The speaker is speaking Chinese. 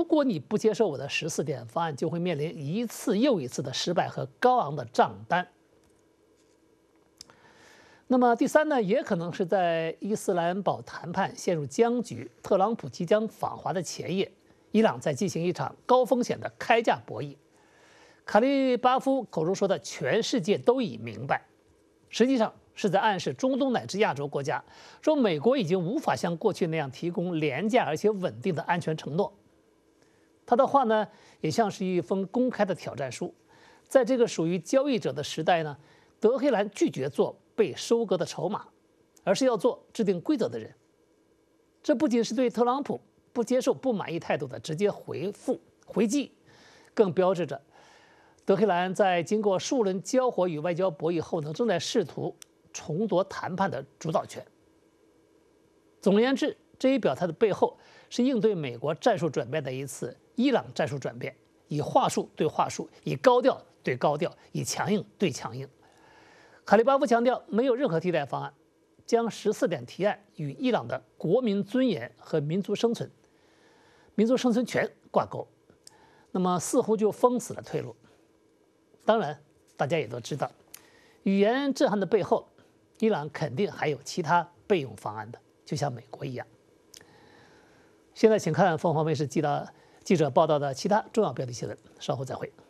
果你不接受我的14点方案，就会面临一次又一次的失败和高昂的账单。那么第三呢，也可能是在伊斯兰堡谈判陷入僵局，特朗普即将访华的前夜，伊朗在进行一场高风险的开价博弈。卡利巴夫口中说的"全世界都已明白"，实际上是在暗示中东乃至亚洲国家，说美国已经无法像过去那样提供廉价而且稳定的安全承诺。他的话呢，也像是一封公开的挑战书。在这个属于交易者的时代呢，德黑兰拒绝做被收割的筹码，而是要做制定规则的人。这不仅是对特朗普不接受不满意态度的直接回击，更标志着德黑兰在经过数轮交火与外交博弈后呢，正在试图重夺谈判的主导权。总而言之，这一表态的背后是应对美国战术转变的一次伊朗战术转变，以话术对话术，以高调对高调，以强硬对强硬。卡利巴夫强调，没有任何替代方案，将14点提案与伊朗的国民尊严和民族生存权挂钩，那么似乎就封死了退路。当然，大家也都知道，语言震撼的背后，伊朗肯定还有其他备用方案的，就像美国一样。现在请看凤凰卫视记者报道的其他重要标题新闻，稍后再会。